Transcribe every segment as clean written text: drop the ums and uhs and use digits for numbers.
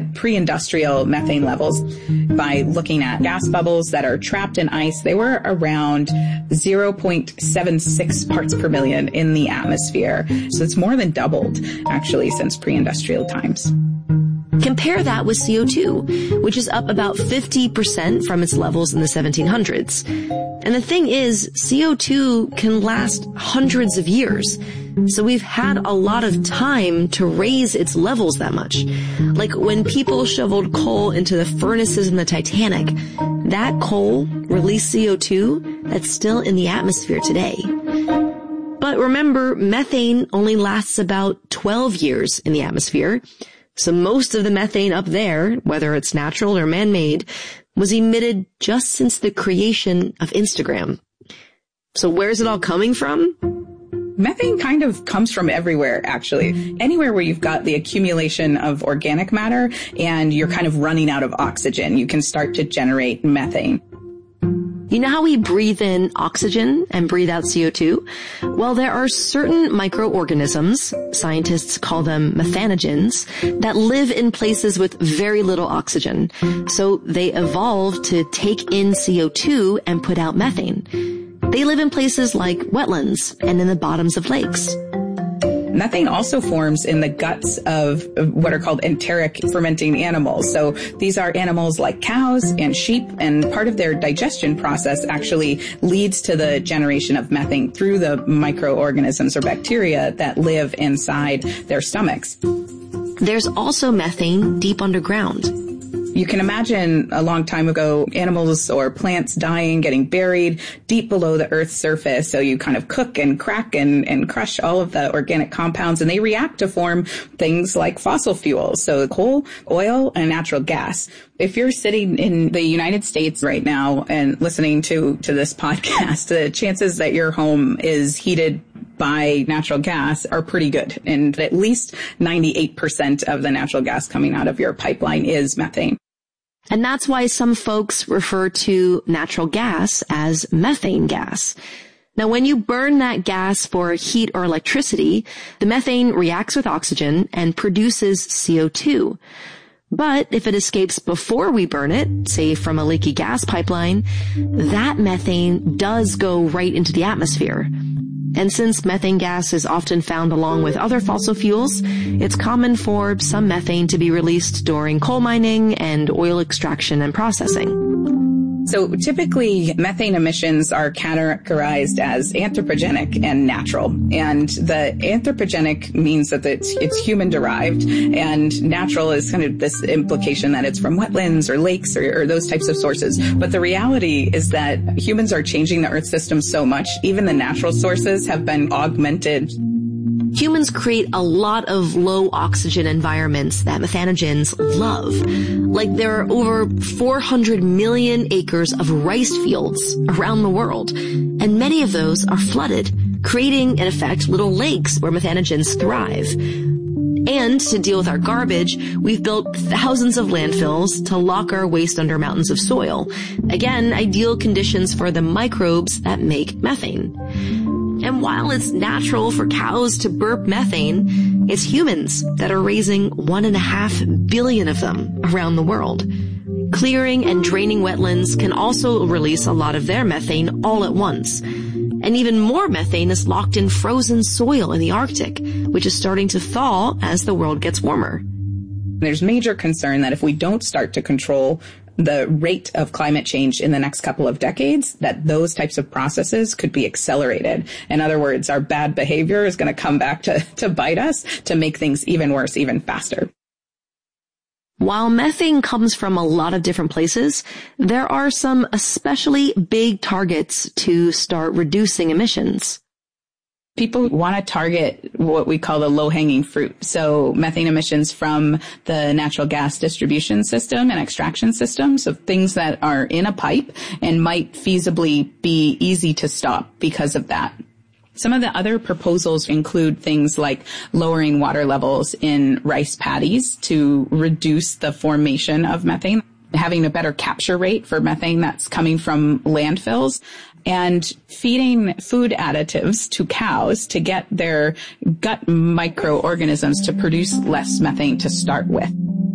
at pre-industrial methane levels by looking at gas bubbles that are trapped in ice. They were around 0.76 parts per million in the atmosphere. So it's more than doubled, actually, since pre-industrial times. Compare that with CO2, which is up about 50% from its levels in the 1700s. And the thing is, CO2 can last hundreds of years. So we've had a lot of time to raise its levels that much. Like when people shoveled coal into the furnaces in the Titanic, that coal released CO2 that's still in the atmosphere today. But remember, methane only lasts about 12 years in the atmosphere. So most of the methane up there, whether it's natural or man-made, was emitted just since the creation of Instagram. So where's it all coming from? Methane kind of comes from everywhere, actually. Anywhere where you've got the accumulation of organic matter and you're kind of running out of oxygen, you can start to generate methane. You know how we breathe in oxygen and breathe out CO2? Well, there are certain microorganisms, scientists call them methanogens, that live in places with very little oxygen. So they evolved to take in CO2 and put out methane. They live in places like wetlands and in the bottoms of lakes. Methane also forms in the guts of what are called enteric fermenting animals. So these are animals like cows and sheep, and part of their digestion process actually leads to the generation of methane through the microorganisms or bacteria that live inside their stomachs. There's also methane deep underground. You can imagine a long time ago, animals or plants dying, getting buried deep below the Earth's surface. So you kind of cook and crack and crush all of the organic compounds, and they react to form things like fossil fuels. So coal, oil, and natural gas. If you're sitting in the United States right now and listening to this podcast, the chances that your home is heated by natural gas are pretty good. And at least 98% of the natural gas coming out of your pipeline is methane. And that's why some folks refer to natural gas as methane gas. Now, when you burn that gas for heat or electricity, the methane reacts with oxygen and produces CO2. But if it escapes before we burn it, say from a leaky gas pipeline, that methane does go right into the atmosphere. And since methane gas is often found along with other fossil fuels, it's common for some methane to be released during coal mining and oil extraction and processing. So typically, methane emissions are categorized as anthropogenic and natural. And the anthropogenic means that it's human-derived, and natural is kind of this implication that it's from wetlands or lakes or those types of sources. But the reality is that humans are changing the Earth system so much, even the natural sources have been augmented. Humans create a lot of low oxygen environments that methanogens love. Like there are over 400 million acres of rice fields around the world, and many of those are flooded, creating, in effect, little lakes where methanogens thrive. And to deal with our garbage, we've built thousands of landfills to lock our waste under mountains of soil. Again, ideal conditions for the microbes that make methane. And while it's natural for cows to burp methane, it's humans that are raising 1.5 billion of them around the world. Clearing and draining wetlands can also release a lot of their methane all at once. And even more methane is locked in frozen soil in the Arctic, which is starting to thaw as the world gets warmer. There's major concern that if we don't start to control the rate of climate change in the next couple of decades, that those types of processes could be accelerated. In other words, our bad behavior is going to come back to bite us, to make things even worse, even faster. While methane comes from a lot of different places, there are some especially big targets to start reducing emissions. People want to target what we call the low-hanging fruit. So methane emissions from the natural gas distribution system and extraction system. So things that are in a pipe and might feasibly be easy to stop because of that. Some of the other proposals include things like lowering water levels in rice paddies to reduce the formation of methane, having a better capture rate for methane that's coming from landfills, and feeding food additives to cows to get their gut microorganisms to produce less methane to start with.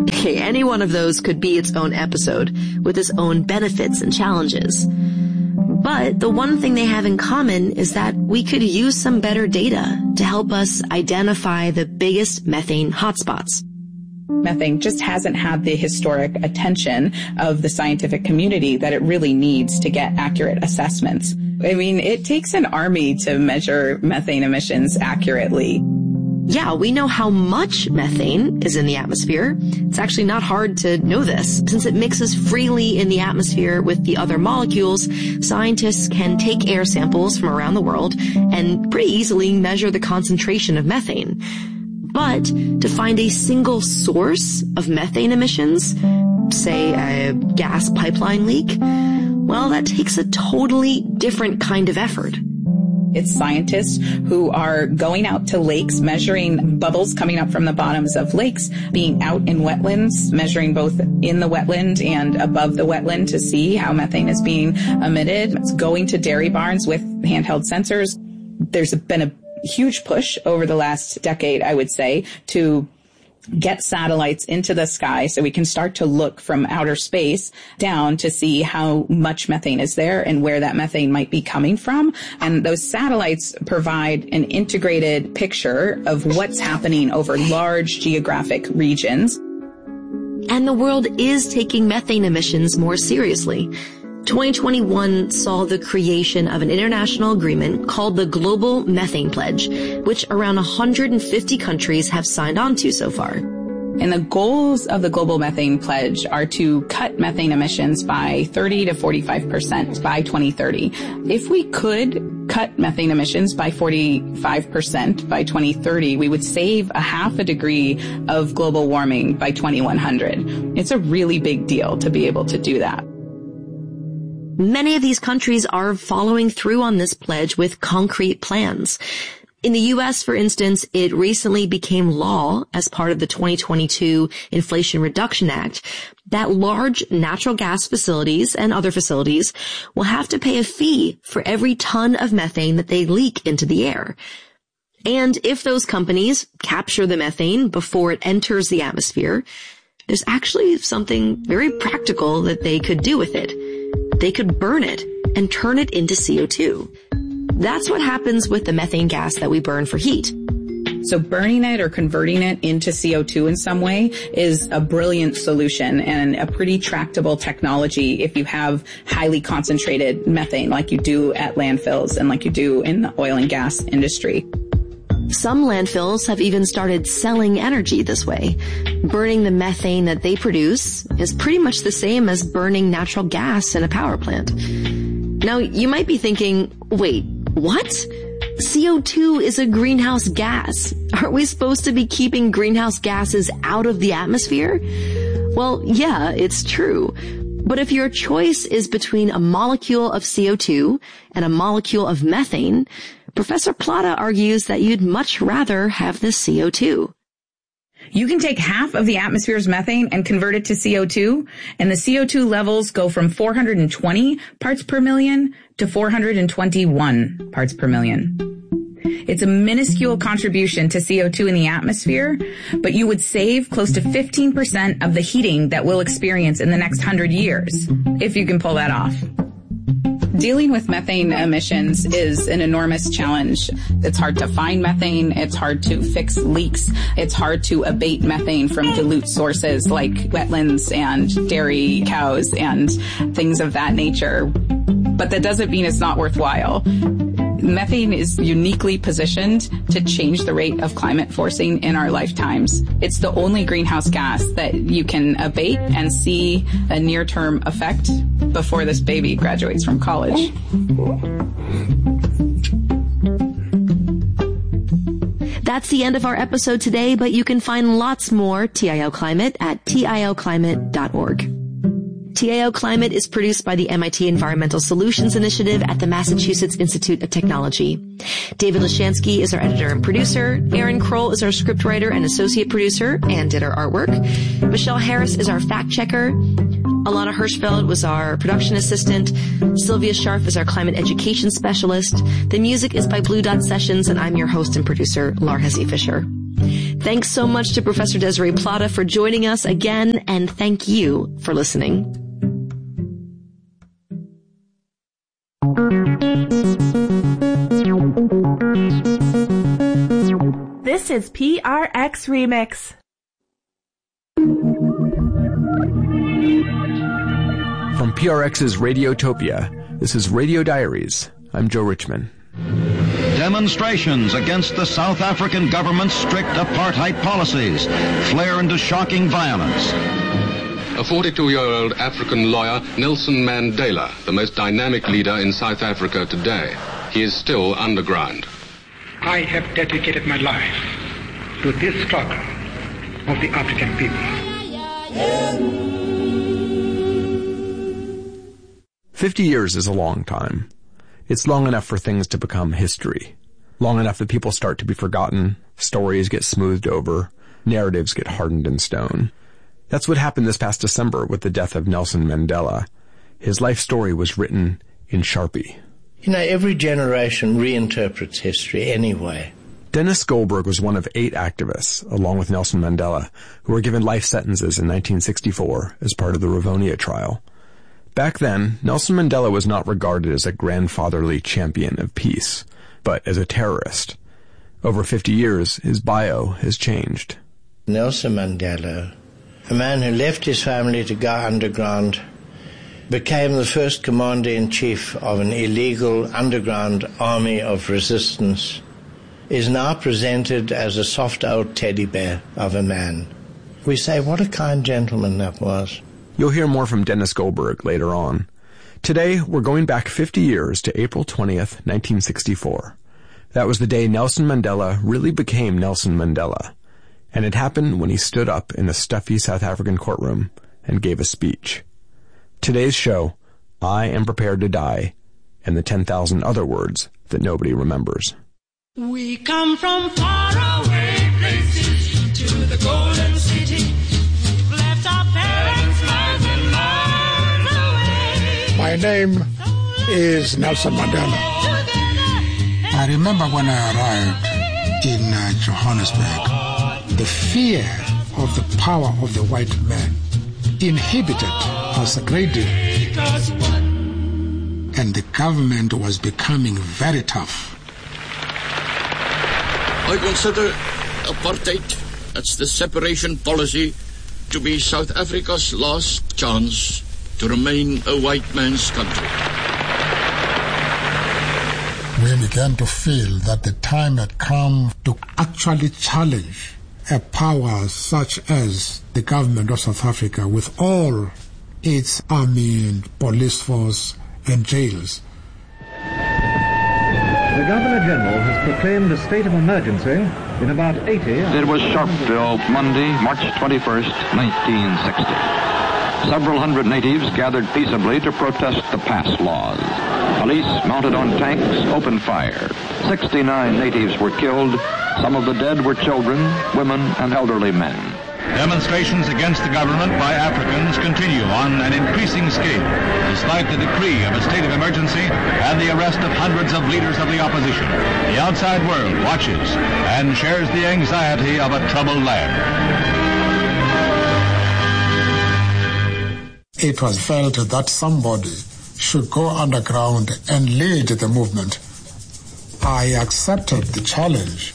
Okay, any one of those could be its own episode, with its own benefits and challenges. But the one thing they have in common is that we could use some better data to help us identify the biggest methane hotspots. Methane just hasn't had the historic attention of the scientific community that it really needs to get accurate assessments. I mean, it takes an army to measure methane emissions accurately. Yeah, we know how much methane is in the atmosphere. It's actually not hard to know this. Since it mixes freely in the atmosphere with the other molecules, scientists can take air samples from around the world and pretty easily measure the concentration of methane. But to find a single source of methane emissions, say a gas pipeline leak, well, that takes a totally different kind of effort. It's scientists who are going out to lakes, measuring bubbles coming up from the bottoms of lakes, being out in wetlands, measuring both in the wetland and above the wetland to see how methane is being emitted. It's going to dairy barns with handheld sensors. There's been a huge push over the last decade, I would say, to get satellites into the sky so we can start to look from outer space down to see how much methane is there and where that methane might be coming from. And those satellites provide an integrated picture of what's happening over large geographic regions. And the world is taking methane emissions more seriously. 2021 saw the creation of an international agreement called the Global Methane Pledge, which around 150 countries have signed on to so far. And the goals of the Global Methane Pledge are to cut methane emissions by 30 to 45% by 2030. If we could cut methane emissions by 45% by 2030, we would save 0.5 degree of global warming by 2100. It's a really big deal to be able to do that. Many of these countries are following through on this pledge with concrete plans. In the U.S., for instance, it recently became law as part of the 2022 Inflation Reduction Act that large natural gas facilities and other facilities will have to pay a fee for every ton of methane that they leak into the air. And if those companies capture the methane before it enters the atmosphere, there's actually something very practical that they could do with it. They could burn it and turn it into CO2. That's what happens with the methane gas that we burn for heat. So burning it or converting it into CO2 in some way is a brilliant solution and a pretty tractable technology if you have highly concentrated methane like you do at landfills and like you do in the oil and gas industry. Some landfills have even started selling energy this way. Burning the methane that they produce is pretty much the same as burning natural gas in a power plant. Now, you might be thinking, wait, what? CO2 is a greenhouse gas. Aren't we supposed to be keeping greenhouse gases out of the atmosphere? Well, yeah, it's true. But if your choice is between a molecule of CO2 and a molecule of methane, Professor Plata argues that you'd much rather have the CO2. You can take half of the atmosphere's methane and convert it to CO2, and the CO2 levels go from 420 parts per million to 421 parts per million. It's a minuscule contribution to CO2 in the atmosphere, but you would save close to 15% of the heating that we'll experience in the next 100 years, if you can pull that off. Dealing with methane emissions is an enormous challenge. It's hard to find methane. It's hard to fix leaks. It's hard to abate methane from dilute sources like wetlands and dairy cows and things of that nature. But that doesn't mean it's not worthwhile. Methane is uniquely positioned to change the rate of climate forcing in our lifetimes. It's the only greenhouse gas that you can abate and see a near-term effect before this baby graduates from college. That's the end of our episode today, but you can find lots more TIO Climate at tioclimate.org. TIO Climate is produced by the MIT Environmental Solutions Initiative at the Massachusetts Institute of Technology. David Lashansky is our editor and producer. Aaron Kroll is our scriptwriter and associate producer and did our artwork. Michelle Harris is our fact checker. Alana Hirschfeld was our production assistant. Sylvia Scharf is our climate education specialist. The music is by Blue Dot Sessions, and I'm your host and producer, Laura Hesse Fisher. Thanks so much to Professor Desiree Plata for joining us again, and thank you for listening. This is PRX Remix. From PRX's Radiotopia, this is Radio Diaries. I'm Joe Richman. Demonstrations against the South African government's strict apartheid policies flare into shocking violence. A 42-year-old African lawyer, Nelson Mandela, the most dynamic leader in South Africa today. He is still underground. I have dedicated my life to this struggle of the African people. 50 years is a long time. It's long enough for things to become history. Long enough that people start to be forgotten, stories get smoothed over, narratives get hardened in stone. That's what happened this past December with the death of Nelson Mandela. His life story was written in Sharpie. You know, every generation reinterprets history anyway. Dennis Goldberg was one of 8 activists, along with Nelson Mandela, who were given life sentences in 1964 as part of the Rivonia trial. Back then, Nelson Mandela was not regarded as a grandfatherly champion of peace, but as a terrorist. Over 50 years, his bio has changed. Nelson Mandela, a man who left his family to go underground, became the first commander-in-chief of an illegal underground army of resistance, is now presented as a soft old teddy bear of a man. We say, what a kind gentleman that was. You'll hear more from Dennis Goldberg later on. Today, we're going back 50 years to April 20th, 1964. That was the day Nelson Mandela really became Nelson Mandela. And it happened when he stood up in a stuffy South African courtroom and gave a speech. Today's show, I Am Prepared to Die, and the 10,000 other words that nobody remembers. We come from faraway places to the golden city. We've left our parents miles and miles away. My name is Nelson Mandela. I remember when I arrived in Johannesburg, the fear of the power of the white man inhibited us a great deal. And the government was becoming very tough. I consider apartheid, that's the separation policy, to be South Africa's last chance to remain a white man's country. We began to feel that the time had come to actually challenge a power such as the government of South Africa with all its army and police force and jails. The Governor-General has proclaimed a state of emergency in about 80... It was Sharpeville, Monday, March 21st, 1960. Several hundred natives gathered peaceably to protest the passed laws. Police, mounted on tanks, opened fire. 69 natives were killed. Some of the dead were children, women, and elderly men. Demonstrations against the government by Africans continue on an increasing scale, despite the decree of a state of emergency and the arrest of hundreds of leaders of the opposition. The outside world watches and shares the anxiety of a troubled land. It was felt that somebody should go underground and lead the movement. I accepted the challenge.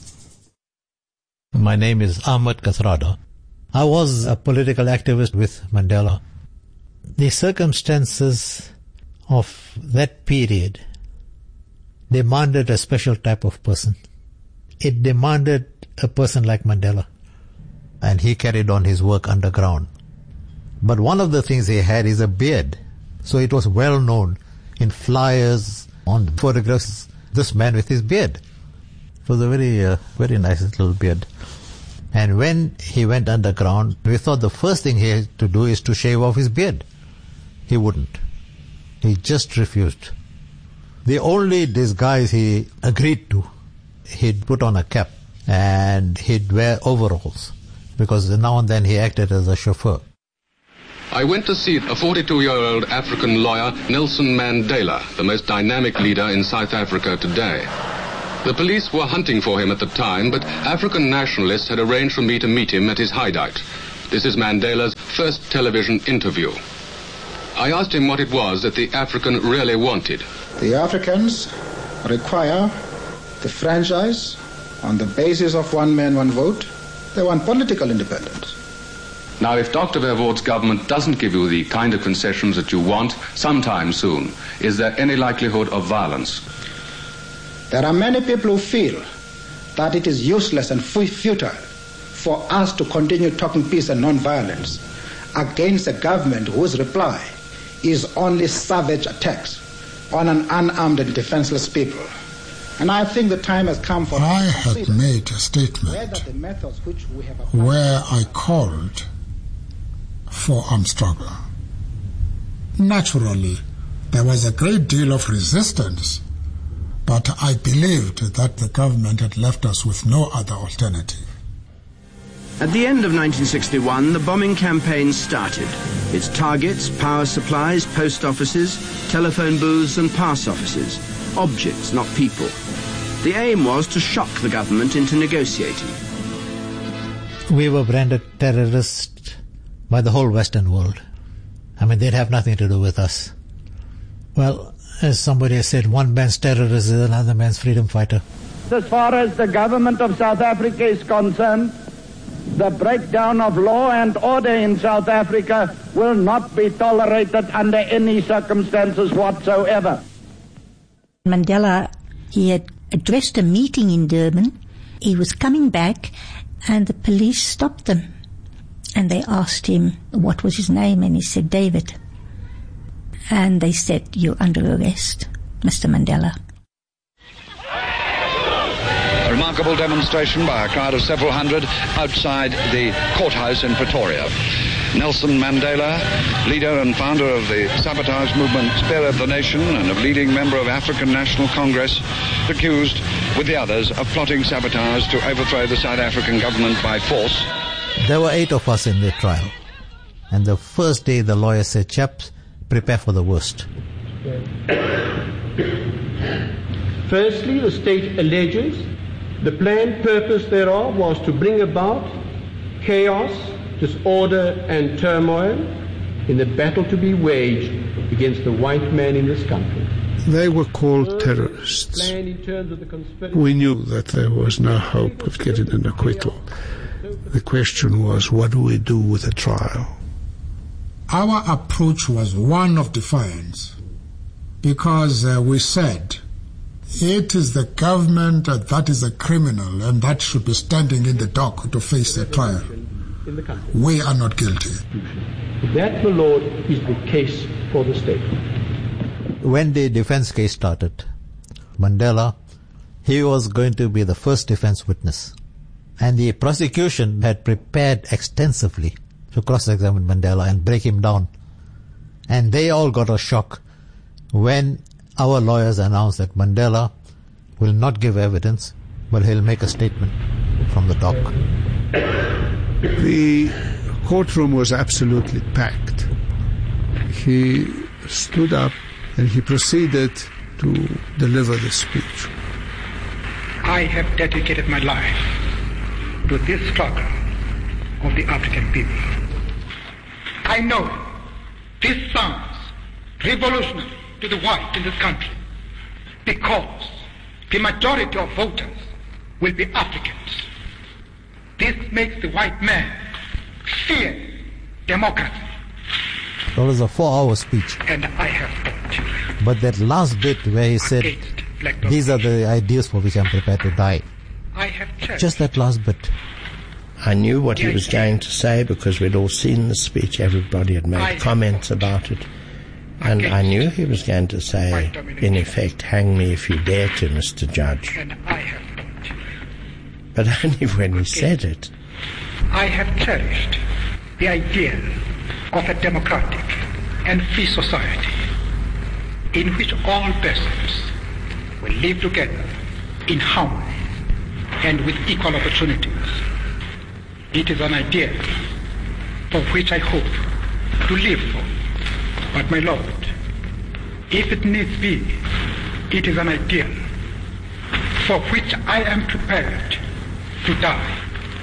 My name is Ahmed Kathrada. I was a political activist with Mandela. The circumstances of that period demanded a special type of person. It demanded a person like Mandela. And he carried on his work underground. But one of the things he had is a beard. So it was well known in flyers, on photographs, this man with his beard. It was a very nice little beard. And when he went underground, we thought the first thing he had to do is to shave off his beard. He wouldn't. He just refused. The only disguise he agreed to, he'd put on a cap and he'd wear overalls, because now and then he acted as a chauffeur. I went to see a 42-year-old African lawyer, Nelson Mandela, the most dynamic leader in South Africa today. The police were hunting for him at the time, but African nationalists had arranged for me to meet him at his hideout. This is Mandela's first television interview. I asked him what it was that the African really wanted. The Africans require the franchise on the basis of one man, one vote. They want political independence. Now, if Dr. Verwoerd's government doesn't give you the kind of concessions that you want sometime soon, is there any likelihood of violence? There are many people who feel that it is useless and futile for us to continue talking peace and non-violence against a government whose reply is only savage attacks on an unarmed and defenseless people. And I think the time has come for I had made a statement where I called for armed struggle. Naturally, there was a great deal of resistance, but I believed that the government had left us with no other alternative. At the end of 1961, the bombing campaign started. Its targets, power supplies, post offices, telephone booths and pass offices. Objects, not people. The aim was to shock the government into negotiating. We were branded terrorists by the whole Western world. I mean, they'd have nothing to do with us. Well, as somebody has said, one man's terrorist is another man's freedom fighter. As far as the government of South Africa is concerned, the breakdown of law and order in South Africa will not be tolerated under any circumstances whatsoever. Mandela, he had addressed a meeting in Durban. He was coming back and the police stopped him. And they asked him what was his name, and he said, David. And they said, you're under arrest, Mr. Mandela. A remarkable demonstration by a crowd of several hundred outside the courthouse in Pretoria. Nelson Mandela, leader and founder of the sabotage movement Spear of the Nation and a leading member of African National Congress, accused with the others of plotting sabotage to overthrow the South African government by force. There were 8 of us in the trial. And the first day the lawyer said, chaps, prepare for the worst. Firstly, the state alleges the planned purpose thereof was to bring about chaos, disorder and turmoil in the battle to be waged against the white man in this country. They were called terrorists. We knew that there was no hope of getting an acquittal. The question was, what do we do with the trial? Our approach was one of defiance, because we said, it is the government that is a criminal and that should be standing in the dock to face the trial. We are not guilty. That, my Lord, is the case for the state. When the defense case started, Mandela, he was going to be the first defense witness. And the prosecution had prepared extensively to cross-examine Mandela and break him down. And they all got a shock when our lawyers announced that Mandela will not give evidence, but he'll make a statement from the dock. The courtroom was absolutely packed. He stood up and he proceeded to deliver the speech. I have dedicated my life to this struggle of the African people. I know this sounds revolutionary to the white in this country because the majority of voters will be Africans. This makes the white man fear democracy. It was a 4-hour speech. And I have fought. But that last bit where he said, these are the ideas for which I'm prepared to die. I have just that last bit. I knew what he was going to say because we'd all seen the speech. Everybody had made comments about it. And I knew he was going to say, in effect, hang me if you dare to, Mr. Judge. But only when he said it. I have cherished the idea of a democratic and free society in which all persons will live together in harmony and with equal opportunities. It is an idea for which I hope to live for. But my Lord, if it needs be, it is an ideal for which I am prepared to die.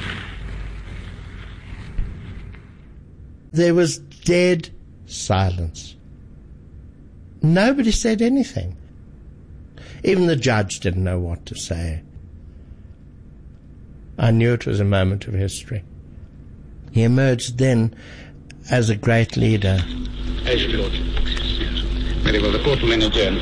There was dead silence. Nobody said anything. Even the judge didn't know what to say. I knew it was a moment of history. He emerged then as a great leader. As your lordship. Very well, the court will then adjourn.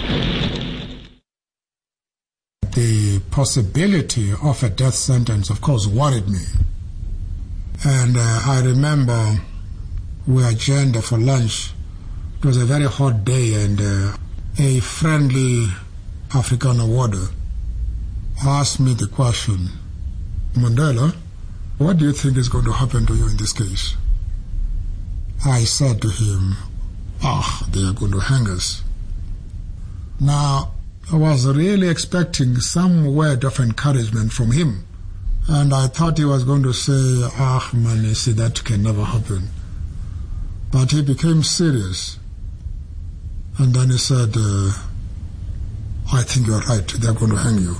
The possibility of a death sentence, of course, worried me. And I remember we adjourned for lunch. It was a very hot day, and a friendly Afrikaner warder asked me the question, Mandela, what do you think is going to happen to you in this case? I said to him, they are going to hang us. Now, I was really expecting some word of encouragement from him. And I thought he was going to say, man, you see, that can never happen. But he became serious. And then he said, I think you're right, they're going to hang you.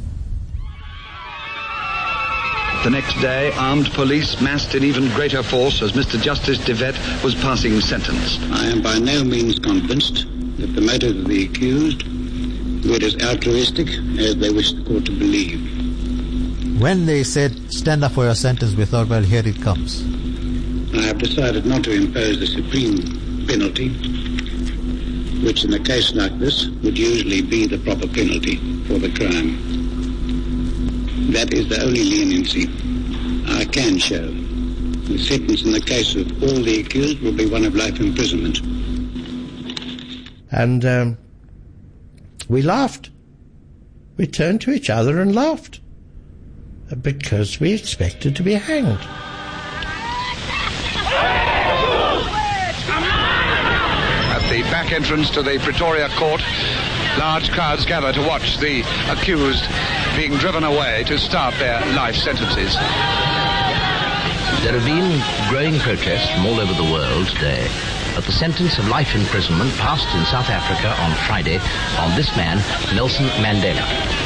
The next day, armed police massed in even greater force as Mr. Justice De Wet was passing sentence. I am by no means convinced that the motive of the accused were as altruistic as they wish the court to believe. When they said, stand up for your sentence, we thought, well, here it comes. I have decided not to impose the supreme penalty, which in a case like this would usually be the proper penalty for the crime. That is the only leniency I can show. The sentence in the case of all the accused will be one of life imprisonment. And we laughed. We turned to each other and laughed. Because we expected to be hanged. At the back entrance to the Pretoria court, large crowds gather to watch the accused being driven away to start their life sentences. There have been growing protests from all over the world today at the sentence of life imprisonment passed in South Africa on Friday on this man, Nelson Mandela.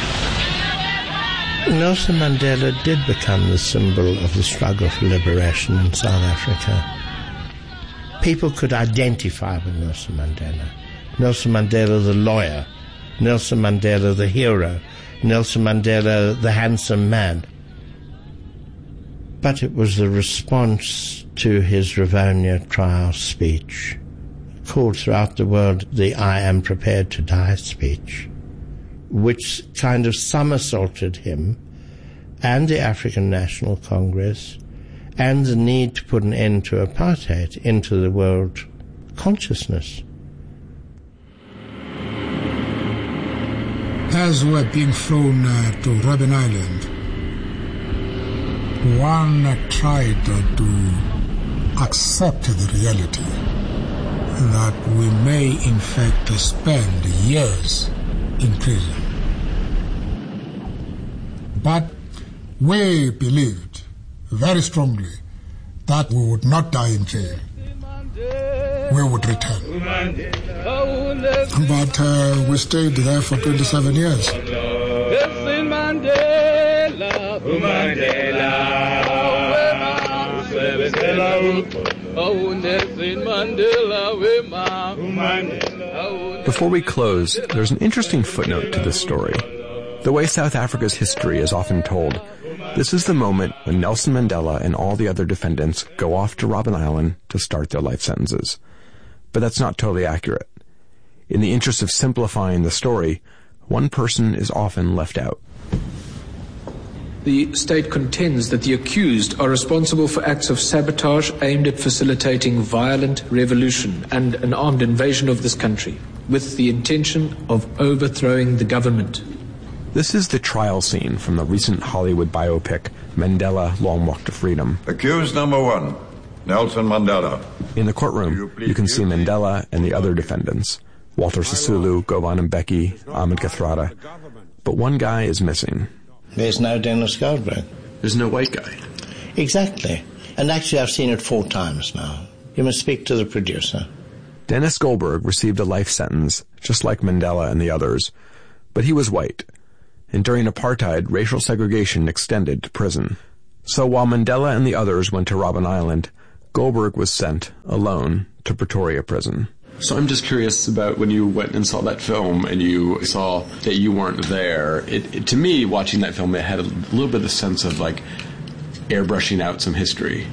Nelson Mandela did become the symbol of the struggle for liberation in South Africa. People could identify with Nelson Mandela. Nelson Mandela the lawyer, Nelson Mandela the hero, Nelson Mandela the handsome man. But it was the response to his Rivonia trial speech, called throughout the world the I am prepared to die speech, which kind of somersaulted him and the African National Congress and the need to put an end to apartheid into the world consciousness. As we're being flown to Robben Island, one tried to accept the reality that we may in fact spend years in prison. But we believed very strongly that we would not die in jail. We would return. But we stayed there for 27 years. Before we close, there's an interesting footnote to this story. The way South Africa's history is often told, this is the moment when Nelson Mandela and all the other defendants go off to Robben Island to start their life sentences. But that's not totally accurate. In the interest of simplifying the story, one person is often left out. The state contends that the accused are responsible for acts of sabotage aimed at facilitating violent revolution and an armed invasion of this country, with the intention of overthrowing the government. This is the trial scene from the recent Hollywood biopic, Mandela: Long Walk to Freedom. Accused number 1, Nelson Mandela. In the courtroom, you can see Mandela and the other defendants, Walter Sisulu, Govan Mbeki, Ahmed Kathrada. But one guy is missing. There's no Dennis Goldberg. There's no white guy. Exactly. And actually I've seen it 4 times now. You must speak to the producer. Dennis Goldberg received a life sentence, just like Mandela and the others, but he was white. and during apartheid, racial segregation extended to prison. So while Mandela and the others went to Robben Island, Goldberg was sent, alone, to Pretoria prison. So I'm just curious about when you went and saw that film and you saw that you weren't there. To me, watching that film, it had a little bit of a sense of like airbrushing out some history.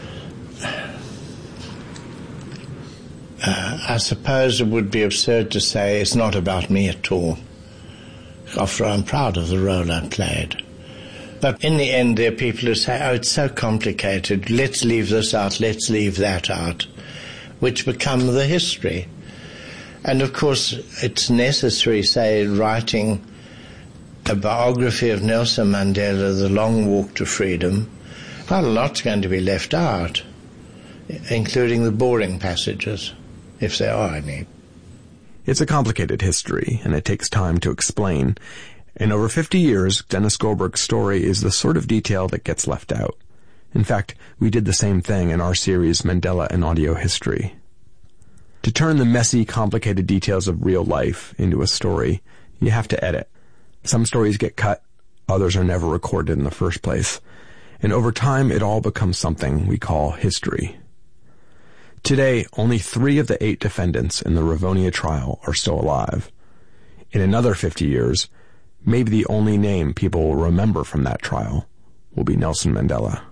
I suppose it would be absurd to say it's not about me at all. After all, I'm proud of the role I played. But in the end, there are people who say, oh, it's so complicated, let's leave this out, let's leave that out, which become the history. And of course, it's necessary, say, writing a biography of Nelson Mandela, The Long Walk to Freedom. Quite a lot's going to be left out, including the boring passages, if there are any. It's a complicated history, and it takes time to explain. In over 50 years, Dennis Goldberg's story is the sort of detail that gets left out. In fact, we did the same thing in our series Mandela and Audio History. To turn the messy, complicated details of real life into a story, you have to edit. Some stories get cut, others are never recorded in the first place. And over time, it all becomes something we call history. Today, only 3 of the 8 defendants in the Rivonia trial are still alive. In another 50 years, maybe the only name people will remember from that trial will be Nelson Mandela.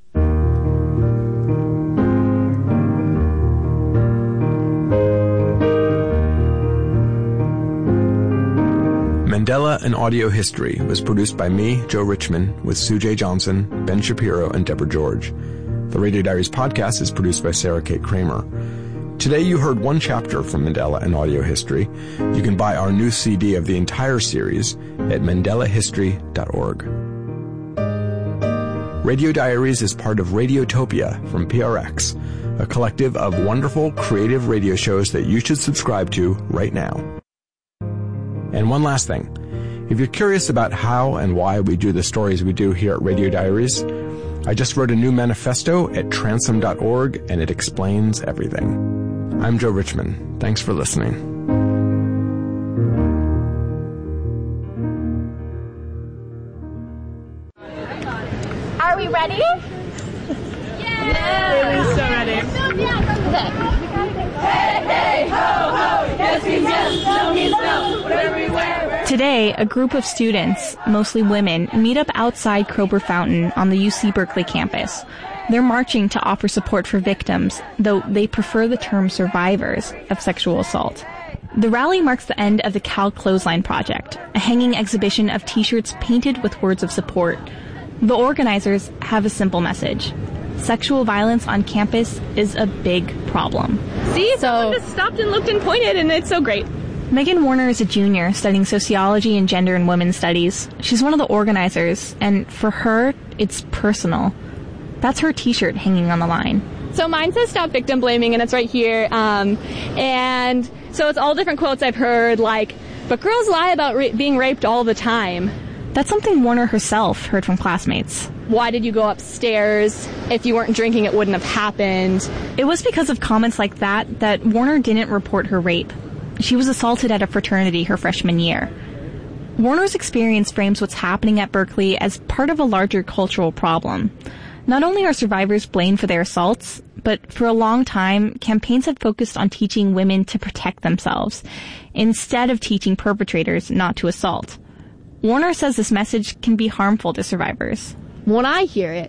Mandela and Audio History was produced by me, Joe Richman, with Sue J. Johnson, Ben Shapiro, and Deborah George. The Radio Diaries podcast is produced by Sarah Kate Kramer. Today you heard one chapter from Mandela and Audio History. You can buy our new CD of the entire series at mandelahistory.org. Radio Diaries is part of Radiotopia from PRX, a collective of wonderful, creative radio shows that you should subscribe to right now. And one last thing. If you're curious about how and why we do the stories we do here at Radio Diaries, I just wrote a new manifesto at transom.org, and it explains everything. I'm Joe Richman. Thanks for listening. Are we ready? Yeah! We're so ready. Okay. Hey, hey, ho, ho, yes means yes, no means no, whatever we wear. Today, a group of students, mostly women, meet up outside Kroeber Fountain on the UC Berkeley campus. They're marching to offer support for victims, though they prefer the term survivors of sexual assault. The rally marks the end of the Cal Clothesline Project, a hanging exhibition of t-shirts painted with words of support. The organizers have a simple message. Sexual violence on campus is a big problem. See, someone just stopped and looked and pointed, and it's so great. Megan Warner is a junior studying sociology and gender and women's studies. She's one of the organizers, and for her, it's personal. That's her t-shirt hanging on the line. So mine says Stop Victim Blaming, and it's right here. And so it's all different quotes I've heard, like, but girls lie about being raped all the time. That's something Warner herself heard from classmates. Why did you go upstairs? If you weren't drinking, it wouldn't have happened. It was because of comments like that Warner didn't report her rape. She was assaulted at a fraternity her freshman year. Warner's experience frames what's happening at Berkeley as part of a larger cultural problem. Not only are survivors blamed for their assaults, but for a long time, campaigns have focused on teaching women to protect themselves, instead of teaching perpetrators not to assault. Warner says this message can be harmful to survivors. When I hear it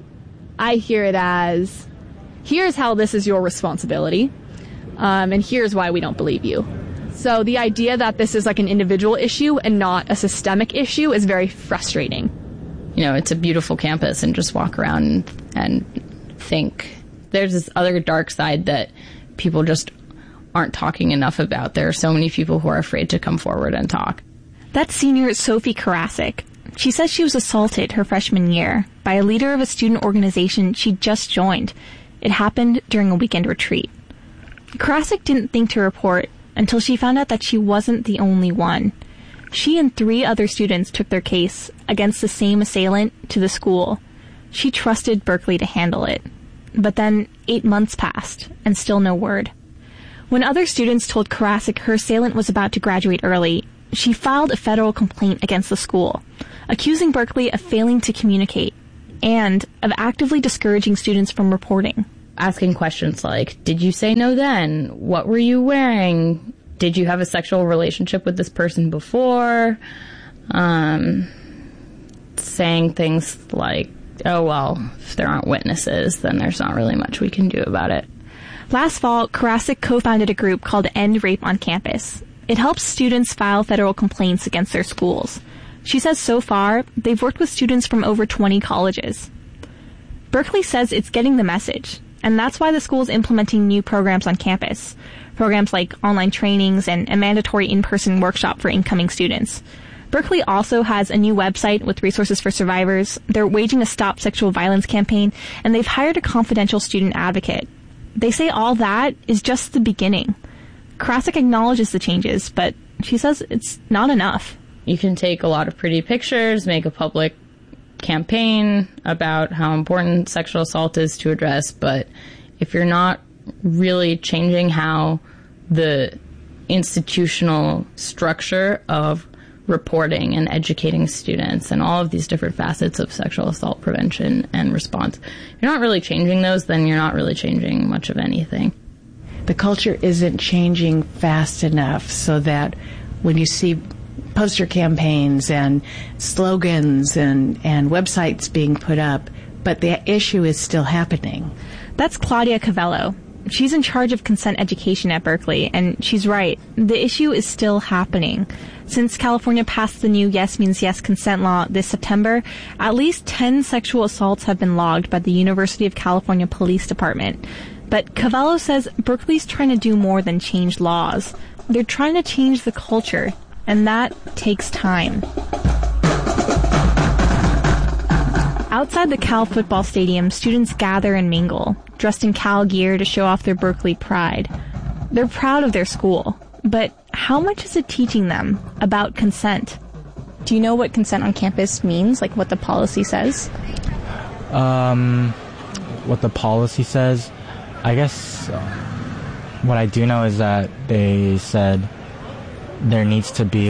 as, here's how this is your responsibility, and here's why we don't believe you. So the idea that this is like an individual issue and not a systemic issue is very frustrating. You know, it's a beautiful campus, and just walk around and think there's this other dark side that people just aren't talking enough about. There are so many people who are afraid to come forward and talk. That's senior Sophie Karasik. She says she was assaulted her freshman year by a leader of a student organization she just joined. It happened during a weekend retreat. Karasik didn't think to report until she found out that she wasn't the only one. She and 3 other students took their case against the same assailant to the school. She trusted Berkeley to handle it. But then 8 months passed, and still no word. When other students told Karasik her assailant was about to graduate early, she filed a federal complaint against the school. accusing Berkeley of failing to communicate and of actively discouraging students from reporting. Asking questions like, did you say no then? What were you wearing? Did you have a sexual relationship with this person before? Saying things like, oh, well, if there aren't witnesses, then there's not really much we can do about it. Last fall, Karasik co-founded a group called End Rape on Campus. It helps students file federal complaints against their schools. She says so far, they've worked with students from over 20 colleges. Berkeley says it's getting the message, and that's why the school is implementing new programs on campus. Programs like online trainings and a mandatory in-person workshop for incoming students. Berkeley also has a new website with resources for survivors. They're waging a Stop Sexual Violence campaign, and they've hired a confidential student advocate. They say all that is just the beginning. Karasik acknowledges the changes, but she says it's not enough. You can take a lot of pretty pictures, make a public campaign about how important sexual assault is to address, but if you're not really changing how the institutional structure of reporting and educating students and all of these different facets of sexual assault prevention and response, if you're not really changing those, then you're not really changing much of anything. The culture isn't changing fast enough so that when you see poster campaigns and slogans and websites being put up, but the issue is still happening. That's Claudia Cavello. She's in charge of consent education at Berkeley, and she's right. The issue is still happening. Since California passed the new Yes Means Yes consent law this September, at least 10 sexual assaults have been logged by the University of California Police Department. But Cavello says Berkeley's trying to do more than change laws. They're trying to change the culture, and that takes time. Outside the Cal football stadium, students gather and mingle, dressed in Cal gear to show off their Berkeley pride. They're proud of their school, but how much is it teaching them about consent? Do you know what consent on campus means, like what the policy says? What the policy says? I guess what I do know is that they said there needs to be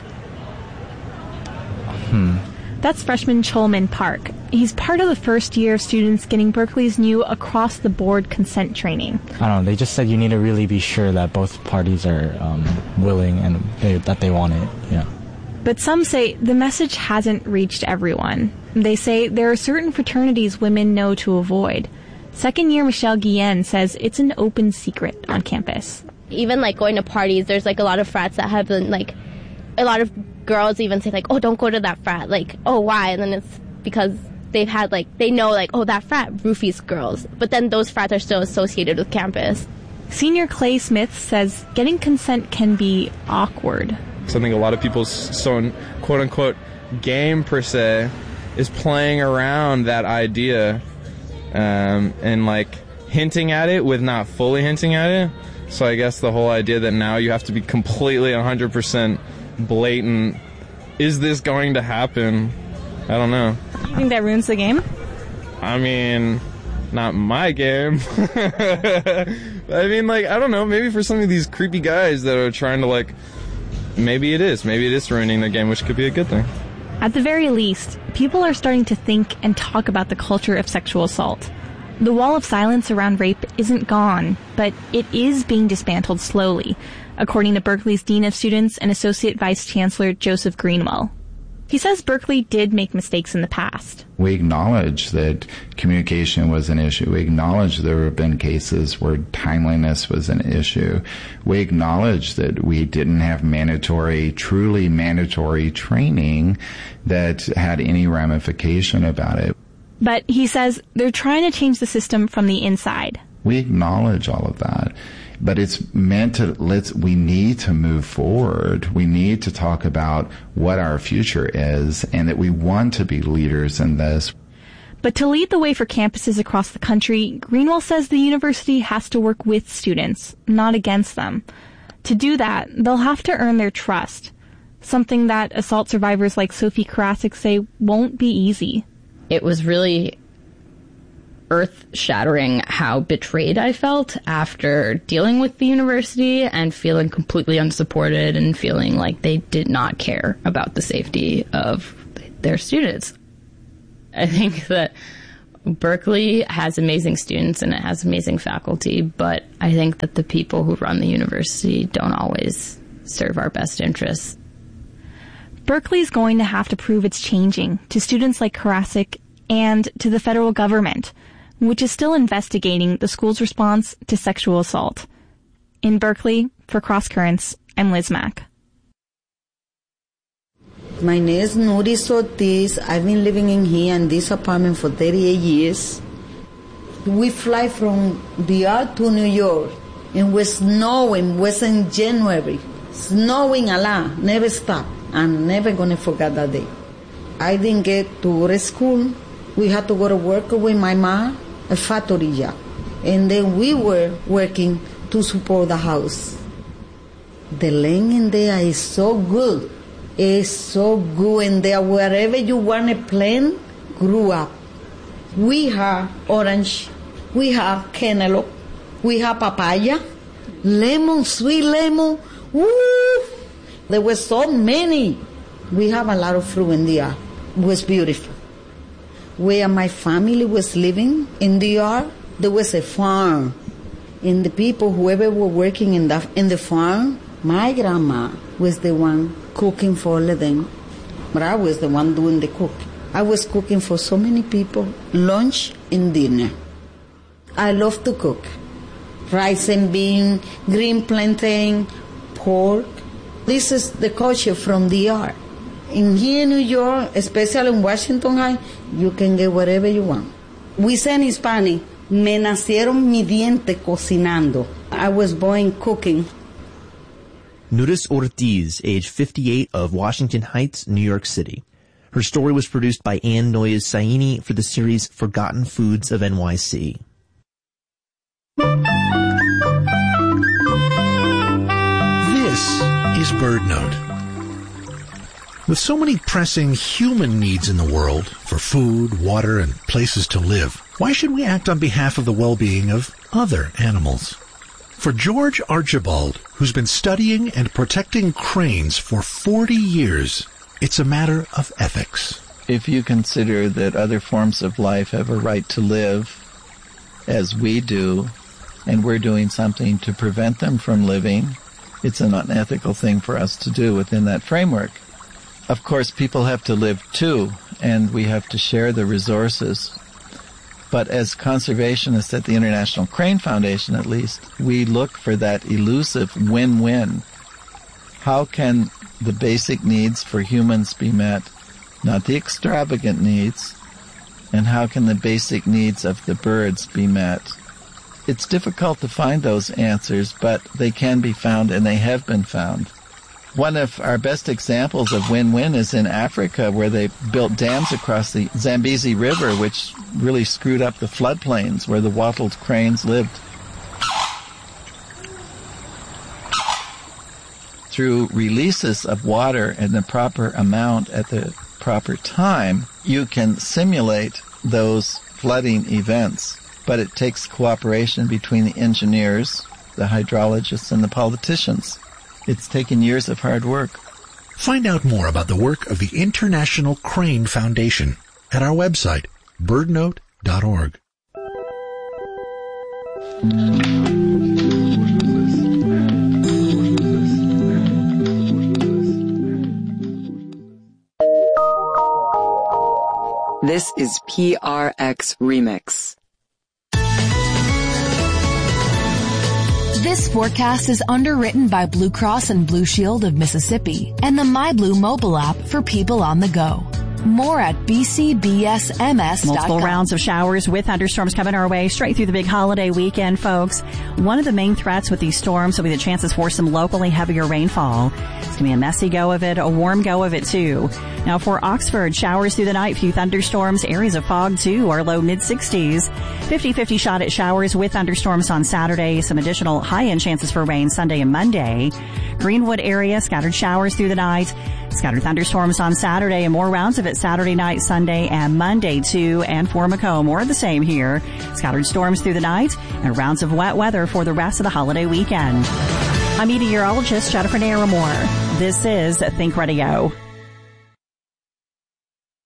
That's freshman Cholman Park. He's part of the first year of students getting Berkeley's new across-the-board consent training. I don't know, they just said you need to really be sure that both parties are willing and that they want it, yeah. But some say the message hasn't reached everyone. They say there are certain fraternities women know to avoid. Second-year Michelle Guillen says it's an open secret on campus. Even, going to parties, there's, a lot of frats that have been, a lot of girls even say, oh, don't go to that frat. Oh, why? And then it's because they've had, they know, oh, that frat roofies girls. But then those frats are still associated with campus. Senior Clay Smith says getting consent can be awkward. Something a lot of people's quote-unquote game, per se, is playing around that idea and, hinting at it with not fully hinting at it. So I guess the whole idea that now you have to be completely 100% blatant, is this going to happen? I don't know. You think that ruins the game? I mean, not my game. I mean, I don't know, maybe for some of these creepy guys that are trying to, maybe it is ruining the game, which could be a good thing. At the very least, people are starting to think and talk about the culture of sexual assault. The wall of silence around rape isn't gone, but it is being dismantled slowly, according to Berkeley's Dean of Students and Associate Vice Chancellor Joseph Greenwell. He says Berkeley did make mistakes in the past. We acknowledge that communication was an issue. We acknowledge there have been cases where timeliness was an issue. We acknowledge that we didn't have truly mandatory training that had any ramification about it. But he says they're trying to change the system from the inside. We acknowledge all of that. But it's meant to, we need to move forward. We need to talk about what our future is and that we want to be leaders in this. But to lead the way for campuses across the country, Greenwell says the university has to work with students, not against them. To do that, they'll have to earn their trust, something that assault survivors like Sophie Karasik say won't be easy. It was really earth-shattering how betrayed I felt after dealing with the university and feeling completely unsupported and feeling like they did not care about the safety of their students. I think that Berkeley has amazing students and it has amazing faculty, but I think that the people who run the university don't always serve our best interests. Berkeley's going to have to prove it's changing to students like Karasik and to the federal government, which is still investigating the school's response to sexual assault. In Berkeley, for Cross Currents, I'm Liz Mack. My name is Nuris Ortiz. I've been living in here in this apartment for 38 years. We fly from DR to New York, and it was snowing. It was in January. Snowing a lot, never stopped. I'm never going to forget that day. I didn't get to go to school. We had to go to work with my mom, a factory job. And then we were working to support the house. The land in there is so good. It's so good in there. Wherever you want to plant, grew up. We have orange. We have cantaloupe. We have papaya. Lemon, sweet lemon. Woo! There were so many. We have a lot of fruit in there. It was beautiful. Where my family was living in DR, there was a farm. And the people, whoever were working in the farm, my grandma was the one cooking for all of them. But I was the one doing the cooking. I was cooking for so many people, lunch and dinner. I love to cook. Rice and bean, green plantain, pork. This is the culture from DR. In here in New York, especially in Washington High, you can get whatever you want. We say in Spanish, me nacieron mi diente cocinando. I was born cooking. Nuris Ortiz, age 58, of Washington Heights, New York City. Her story was produced by Ann Noyes Saini for the series Forgotten Foods of NYC. This is BirdNote. With so many pressing human needs in the world for food, water, and places to live, why should we act on behalf of the well-being of other animals? For George Archibald, who's been studying and protecting cranes for 40 years, it's a matter of ethics. If you consider that other forms of life have a right to live as we do, and we're doing something to prevent them from living, it's an unethical thing for us to do within that framework. Of course, people have to live too, and we have to share the resources. But as conservationists at the International Crane Foundation, at least, we look for that elusive win-win. How can the basic needs for humans be met, not the extravagant needs, and how can the basic needs of the birds be met? It's difficult to find those answers, but they can be found, and they have been found. One of our best examples of win-win is in Africa, where they built dams across the Zambezi River, which really screwed up the floodplains where the wattled cranes lived. Through releases of water in the proper amount at the proper time, you can simulate those flooding events. But it takes cooperation between the engineers, the hydrologists, and the politicians. It's taken years of hard work. Find out more about the work of the International Crane Foundation at our website, birdnote.org. This is PRX Remix. This forecast is underwritten by Blue Cross and Blue Shield of Mississippi and the MyBlue mobile app for people on the go. More at bcbsms.com. Multiple rounds of showers with thunderstorms coming our way straight through the big holiday weekend, folks. One of the main threats with these storms will be the chances for some locally heavier rainfall. It's going to be a messy go of it, a warm go of it too. Now for Oxford, showers through the night, few thunderstorms, areas of fog too, our low mid-60s. 50-50 shot at showers with thunderstorms on Saturday, some additional high-end chances for rain Sunday and Monday. Greenwood area, scattered showers through the night, scattered thunderstorms on Saturday, and more rounds of it Saturday night, Sunday, and Monday too. And for Macomb, more of the same here. Scattered storms through the night and rounds of wet weather for the rest of the holiday weekend. I'm meteorologist Jennifer Naramore. This is Think Radio.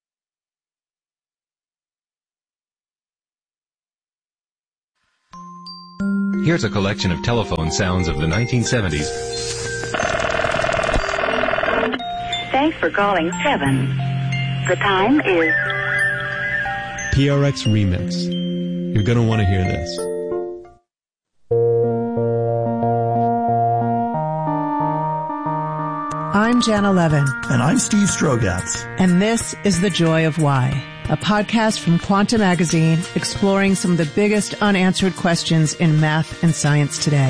Here's a collection of telephone sounds of the 1970s. Thanks for calling 7. The time is... PRX Remix. You're going to want to hear this. I'm Jana Levin. And I'm Steve Strogatz. And this is The Joy of Why, a podcast from Quanta Magazine exploring some of the biggest unanswered questions in math and science today.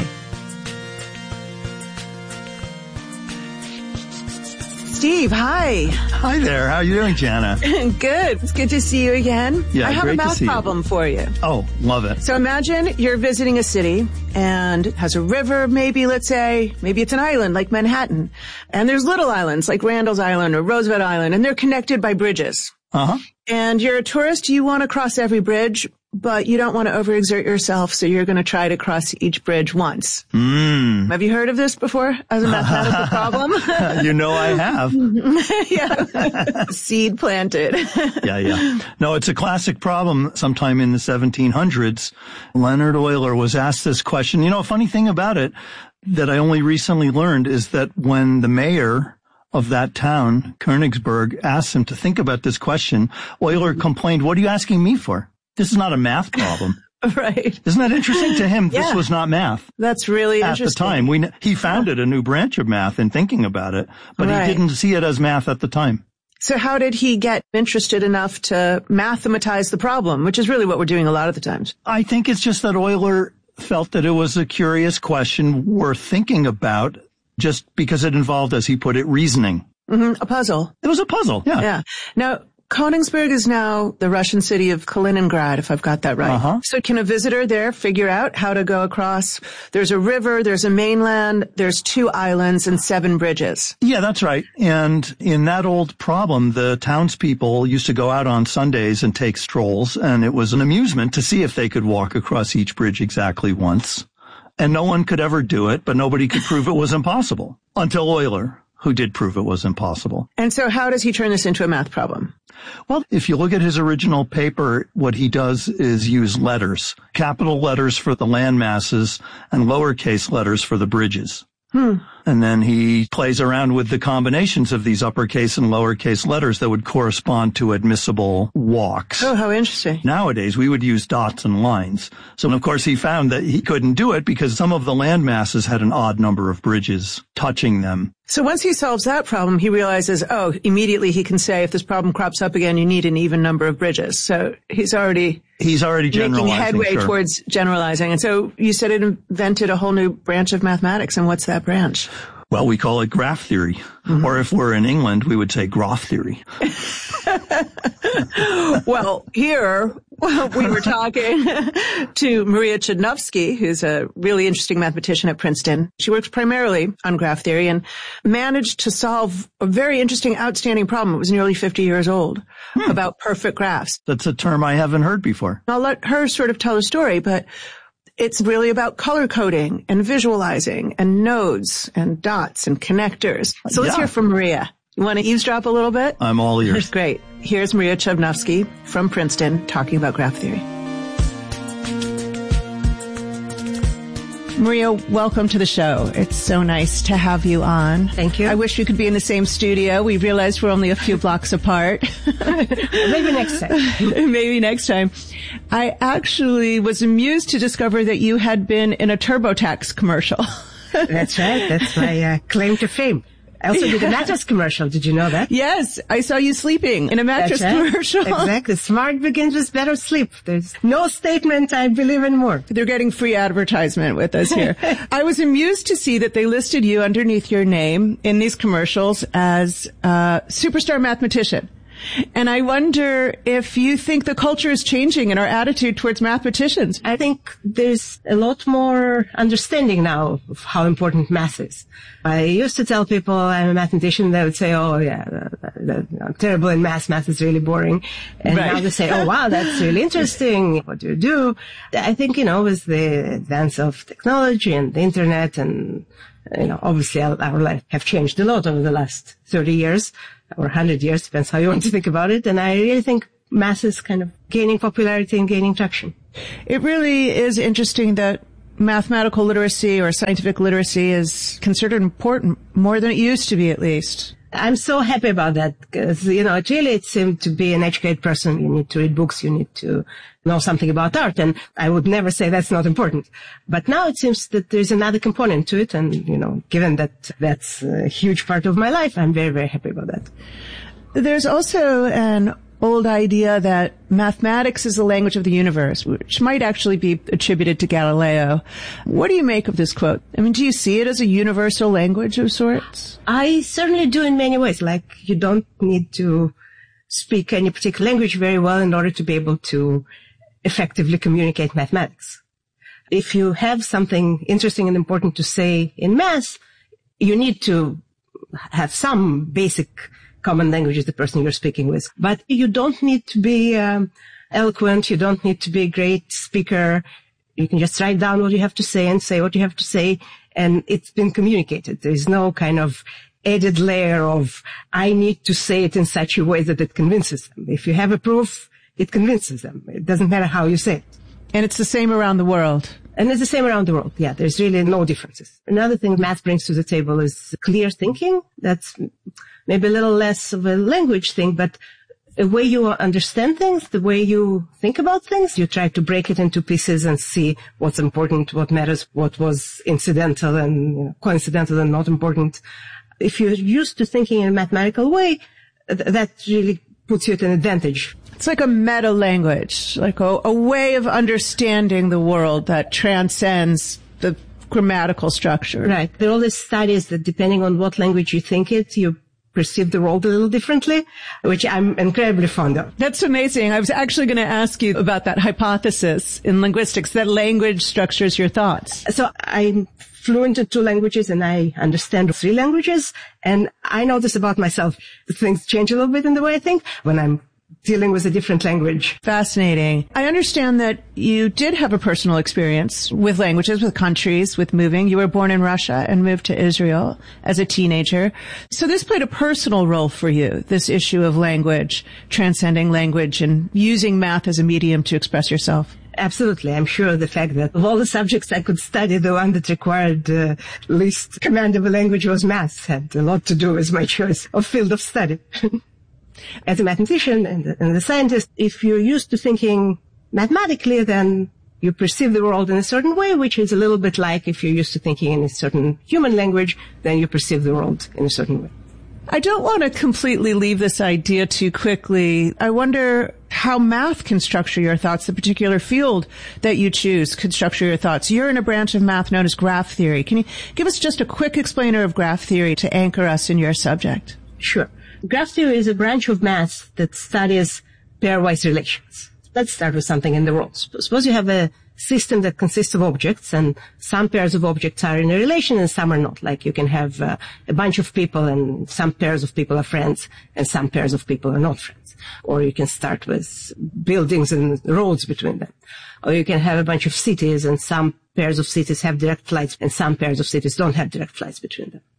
Steve, hi. Hi there. How are you doing, Jana? Good. It's good to see you again. Yeah, I have great a math to see problem for you. Oh, love it. So imagine you're visiting a city and it has a river, maybe, let's say, maybe it's an island like Manhattan. And there's little islands like Randall's Island or Roosevelt Island, and they're connected by bridges. Uh-huh. And you're a tourist, you want to cross every bridge, but you don't want to overexert yourself, so you're going to try to cross each bridge once. Have you heard of this before as a mathematical problem? You know I have. Yeah. Seed planted. Yeah. No, it's a classic problem. Sometime in the 1700s, Leonard Euler was asked this question. You know, a funny thing about it that I only recently learned is that when the mayor of that town, Königsberg, asked him to think about this question, Euler complained, "What are you asking me for? This is not a math problem." Right. Isn't that interesting to him? This was not math. That's really at interesting. At the time. He founded a new branch of math in thinking about it, but he didn't see it as math at the time. So how did he get interested enough to mathematize the problem, which is really what we're doing a lot of the times? I think it's just that Euler felt that it was a curious question worth thinking about just because it involved, as he put it, reasoning. A puzzle. It was a puzzle, yeah. Yeah. Now, Königsberg is now the Russian city of Kaliningrad, if I've got that right. Uh-huh. So can a visitor there figure out how to go across? There's a river, there's a mainland, there's 2 islands and 7 bridges. Yeah, that's right. And in that old problem, the townspeople used to go out on Sundays and take strolls, and it was an amusement to see if they could walk across each bridge exactly once. And no one could ever do it, but nobody could prove it was impossible until Euler, who did prove it was impossible. And so how does he turn this into a math problem? Well, if you look at his original paper, what he does is use letters, capital letters for the land masses and lowercase letters for the bridges. And then he plays around with the combinations of these uppercase and lowercase letters that would correspond to admissible walks. Oh, how interesting. Nowadays, we would use dots and lines. So, of course, he found that he couldn't do it because some of the land masses had an odd number of bridges touching them. So once he solves that problem, he realizes, immediately he can say, if this problem crops up again, you need an even number of bridges. So he's already generalizing, making headway towards generalizing. And so you said it invented a whole new branch of mathematics. And what's that branch? Well, we call it graph theory. Or if we're in England, we would say graph theory. Well, here we were talking to Maria Chudnovsky, who's a really interesting mathematician at Princeton. She works primarily on graph theory and managed to solve a very interesting, outstanding problem. It was nearly 50 years old about perfect graphs. That's a term I haven't heard before. I'll let her sort of tell the story, but it's really about color coding and visualizing and nodes and dots and connectors. So let's hear from Maria. You want to eavesdrop a little bit? I'm all ears. Great. Here's Maria Chudnovsky from Princeton talking about graph theory. Maria, welcome to the show. It's so nice to have you on. Thank you. I wish we could be in the same studio. We realized we're only a few blocks apart. Maybe next time. Maybe next time. I actually was amused to discover that you had been in a TurboTax commercial. That's right. That's my claim to fame. I also did a mattress commercial. Did you know that? Yes. I saw you sleeping in a mattress commercial. Exactly. Smart begins with better sleep. There's no statement I believe in more. They're getting free advertisement with us here. I was amused to see that they listed you underneath your name in these commercials as a superstar mathematician. And I wonder if you think the culture is changing in our attitude towards mathematicians. I think there's a lot more understanding now of how important math is. I used to tell people I'm a mathematician, they would say, oh yeah, I'm terrible in math. Math is really boring. And now they say, oh wow, that's really interesting. What do you do? I think, with the advance of technology and the internet and, obviously our life have changed a lot over the last 30 years. Or 100 years, depends how you want to think about it. And I really think math is kind of gaining popularity and gaining traction. It really is interesting that mathematical literacy or scientific literacy is considered important, more than it used to be at least. I'm so happy about that because, it seemed to be an educated person. You need to read books. You need to know something about art. And I would never say that's not important. But now it seems that there's another component to it. And, given that that's a huge part of my life, I'm very, very happy about that. There's also an old idea that mathematics is the language of the universe, which might actually be attributed to Galileo. What do you make of this quote? I mean, do you see it as a universal language of sorts? I certainly do in many ways. Like, you don't need to speak any particular language very well in order to be able to effectively communicate mathematics. If you have something interesting and important to say in math, you need to have some basic common language is the person you're speaking with. But you don't need to be eloquent. You don't need to be a great speaker. You can just write down what you have to say and say what you have to say, and it's been communicated. There's no kind of added layer of, I need to say it in such a way that it convinces them. If you have a proof, it convinces them. It doesn't matter how you say it. And it's the same around the world. And it's the same around the world. Yeah, there's really no differences. Another thing math brings to the table is clear thinking. That's maybe a little less of a language thing, but a way you understand things, the way you think about things. You try to break it into pieces and see what's important, what matters, what was incidental and coincidental and not important. If you're used to thinking in a mathematical way, that really puts you at an advantage. It's like a meta language, like a way of understanding the world that transcends the grammatical structure. Right. There are all these studies that depending on what language you think it, you perceive the world a little differently, which I'm incredibly fond of. That's amazing. I was actually going to ask you about that hypothesis in linguistics, that language structures your thoughts. So I'm fluent in 2 languages and I understand 3 languages. And I know this about myself. Things change a little bit in the way I think when I'm dealing with a different language. Fascinating. I understand that you did have a personal experience with languages, with countries, with moving. You were born in Russia and moved to Israel as a teenager. So this played a personal role for you, this issue of language, transcending language and using math as a medium to express yourself. Absolutely. I'm sure the fact that of all the subjects I could study, the one that required least command of a language was math had a lot to do with my choice of field of study. As a mathematician and a scientist, if you're used to thinking mathematically, then you perceive the world in a certain way, which is a little bit like if you're used to thinking in a certain human language, then you perceive the world in a certain way. I don't want to completely leave this idea too quickly. I wonder how math can structure your thoughts, the particular field that you choose could structure your thoughts. You're in a branch of math known as graph theory. Can you give us just a quick explainer of graph theory to anchor us in your subject? Sure. Graph theory is a branch of math that studies pairwise relations. Let's start with something in the world. Suppose you have a system that consists of objects, and some pairs of objects are in a relation and some are not. Like you can have a bunch of people and some pairs of people are friends and some pairs of people are not friends. Or you can start with buildings and roads between them. Or you can have a bunch of cities and some pairs of cities have direct flights and some pairs of cities don't have direct flights between them.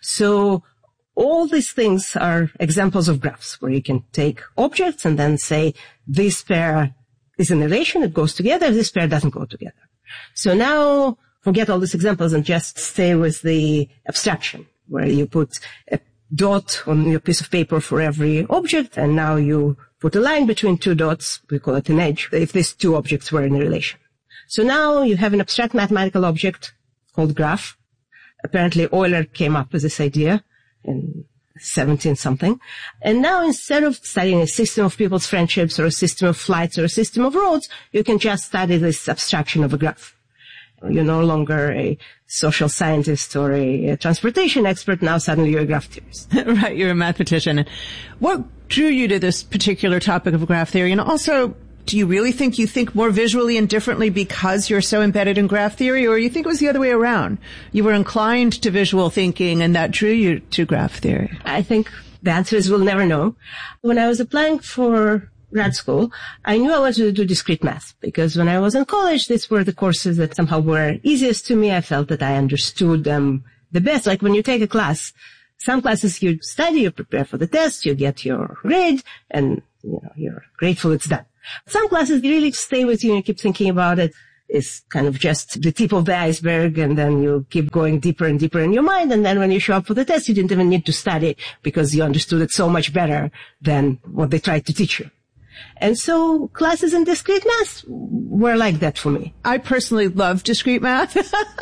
So all these things are examples of graphs where you can take objects and then say this pair is in a relation, it goes together, this pair doesn't go together. So now forget all these examples and just stay with the abstraction where you put a dot on your piece of paper for every object and now you put a line between 2 dots, we call it an edge, if these 2 objects were in a relation. So now you have an abstract mathematical object called graph. Apparently Euler came up with this idea in 17-something. And now instead of studying a system of people's friendships or a system of flights or a system of roads, you can just study this abstraction of a graph. You're no longer a social scientist or a transportation expert. Now suddenly you're a graph theorist. Right, you're a mathematician. What drew you to this particular topic of graph theory? And also, do you really think you think more visually and differently because you're so embedded in graph theory, or you think it was the other way around? You were inclined to visual thinking and that drew you to graph theory? I think the answer is we'll never know. When I was applying for grad school, I knew I wanted to do discrete math because when I was in college, these were the courses that somehow were easiest to me. I felt that I understood them the best. Like when you take a class, some classes you study, you prepare for the test, you get your grade, and you're grateful it's done. Some classes really stay with you and you keep thinking about it. is kind of just the tip of the iceberg, and then you keep going deeper and deeper in your mind, and then when you show up for the test, you didn't even need to study because you understood it so much better than what they tried to teach you. And so classes in discrete math were like that for me. I personally love discrete math.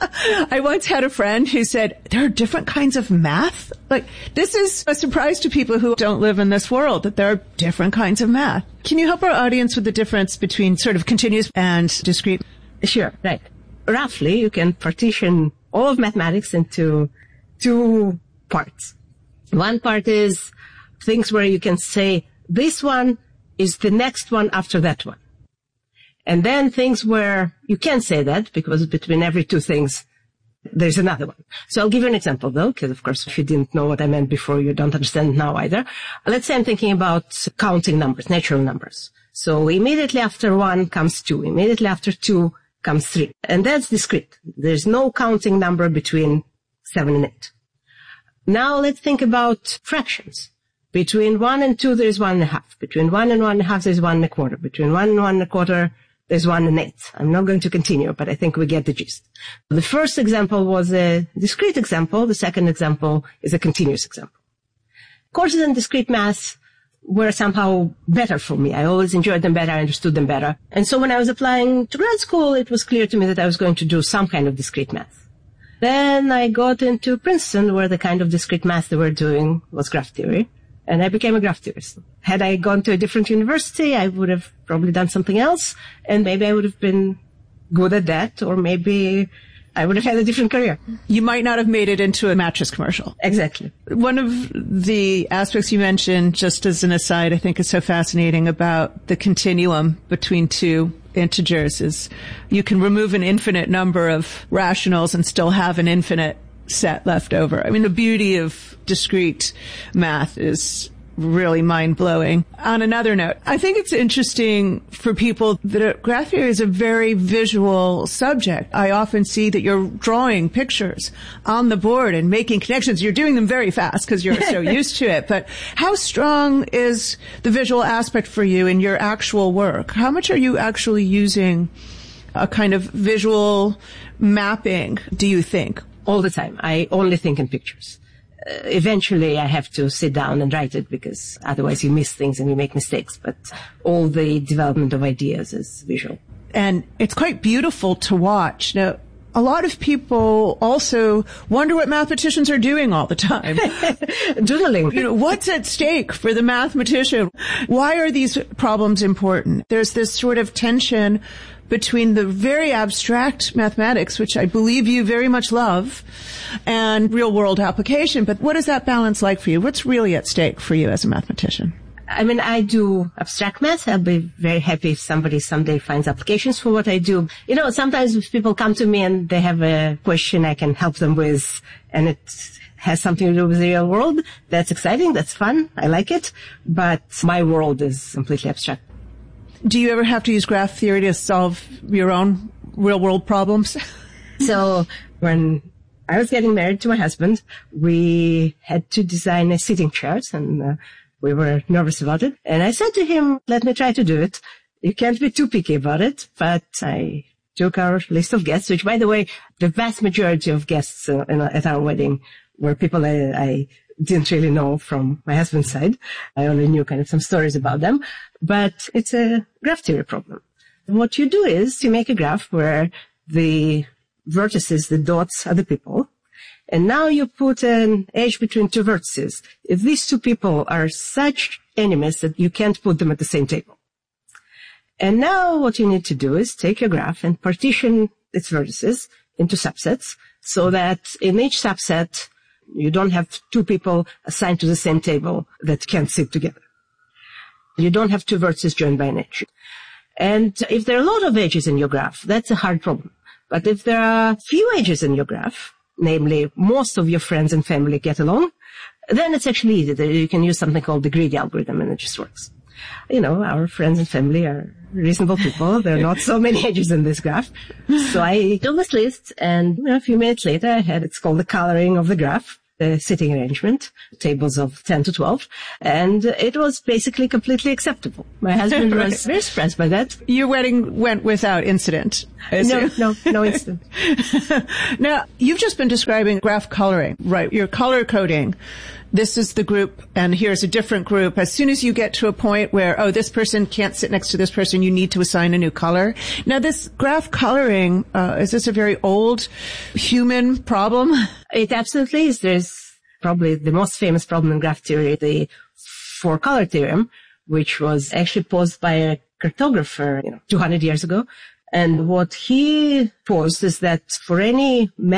I once had a friend who said, there are different kinds of math? Like, this is a surprise to people who don't live in this world, that there are different kinds of math. Can you help our audience with the difference between sort of continuous and discrete? Sure, right. Roughly, you can partition all of mathematics into two parts. One part is things where you can say, this one is the next one after that one. And then things where you can't say that because between every two things, there's another one. So I'll give you an example though, because of course if you didn't know what I meant before, you don't understand now either. Let's say I'm thinking about counting numbers, natural numbers. So immediately after 1 comes 2. Immediately after 2 comes 3. And that's discrete. There's no counting number between 7 and 8. Now let's think about fractions. Between 1 and 2, there's 1.5. Between 1 and 1.5, there's 1.25. Between 1 and 1.25, there's 1.8. I'm not going to continue, but I think we get the gist. The first example was a discrete example. The second example is a continuous example. Courses in discrete math were somehow better for me. I always enjoyed them better. I understood them better. And so when I was applying to grad school, it was clear to me that I was going to do some kind of discrete math. Then I got into Princeton, where the kind of discrete math they were doing was graph theory. And I became a graph theorist. Had I gone to a different university, I would have probably done something else, and maybe I would have been good at that, or maybe I would have had a different career. You might not have made it into a mattress commercial. Exactly. One of the aspects you mentioned, just as an aside, I think is so fascinating about the continuum between two integers is you can remove an infinite number of rationals and still have an infinite set left over. I mean, the beauty of discrete math is really mind-blowing. On another note, I think it's interesting for people that graph theory is a very visual subject. I often see that you're drawing pictures on the board and making connections. You're doing them very fast because you're so used to it. But how strong is the visual aspect for you in your actual work? How much are you actually using a kind of visual mapping, do you think? All the time. I only think in pictures. Eventually I have to sit down and write it because otherwise you miss things and you make mistakes. But all the development of ideas is visual. And it's quite beautiful to watch. Now, a lot of people also wonder what mathematicians are doing all the time. Doodling. You know, what's at stake for the mathematician? Why are these problems important? There's this sort of tension between the very abstract mathematics, which I believe you very much love, and real-world application. But what is that balance like for you? What's really at stake for you as a mathematician? I mean, I do abstract math. I'll be very happy if somebody someday finds applications for what I do. You know, sometimes if people come to me and they have a question I can help them with, and it has something to do with the real world, that's exciting, that's fun, I like it. But my world is completely abstract. Do you ever have to use graph theory to solve your own real-world problems? So when I was getting married to my husband, we had to design a seating chart, and we were nervous about it. And I said to him, let me try to do it. You can't be too picky about it. But I took our list of guests, which, by the way, the vast majority of guests at our wedding were people I didn't really know from my husband's side. I only knew kind of some stories about them. But it's a graph theory problem. What you do is you make a graph where the vertices, the dots, are the people. And now you put an edge between two vertices. If these two people are such enemies that you can't put them at the same table. And now what you need to do is take your graph and partition its vertices into subsets so that in each subset you don't have two people assigned to the same table that can't sit together. You don't have two vertices joined by an edge. And if there are a lot of edges in your graph, that's a hard problem. But if there are few edges in your graph, namely most of your friends and family get along, then it's actually easy. You can use something called the greedy algorithm and it just works. You know, our friends and family are reasonable people. There are not so many edges in this graph. So I do this list and a few minutes later it's called the coloring of the graph. the sitting arrangement, tables of 10 to 12, and it was basically completely acceptable. My husband was very surprised by that. Your wedding went without incident. No incident. Now, you've just been describing graph coloring, right? You're color coding. This is the group, and here's a different group. As soon as you get to a point where, this person can't sit next to this person, you need to assign a new color. Now, this graph coloring, is this a very old human problem? It absolutely is. There's probably the most famous problem in graph theory, the four-color theorem, which was actually posed by a cartographer 200 years ago. And what he posed is that for any